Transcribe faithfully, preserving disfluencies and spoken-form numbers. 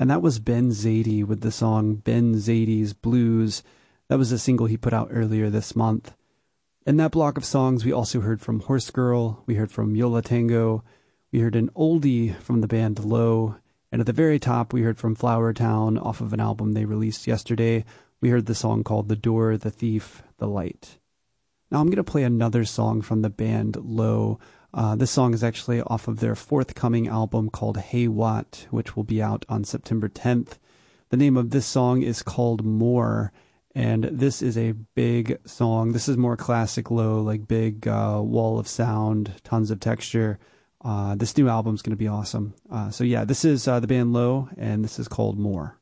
and that was Ben Zadie with the song Ben Zadie's Blues. That was a single he put out earlier this month. In that block of songs, we also heard from Horse Girl, we heard from Yo La Tengo, we heard an oldie from the band Low, and at the very top, we heard from Flower Town off of an album they released yesterday. We heard the song called The Door, The Thief, The Light. Now I'm going to play another song from the band Low. Uh, this song is actually off of their forthcoming album called Hey What, which will be out on September tenth. The name of this song is called More, and this is a big song. This is more classic Low, like big uh, wall of sound, tons of texture. Uh, this new album is going to be awesome. Uh, so yeah, this is uh, the band Low, and this is called More.